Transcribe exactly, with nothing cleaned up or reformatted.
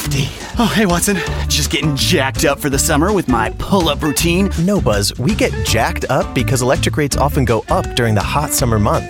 nifty. Oh, hey, Watson. Just getting jacked up for the summer with my pull-up routine. No, Buzz, we get jacked up because electric rates often go up during the hot summer months.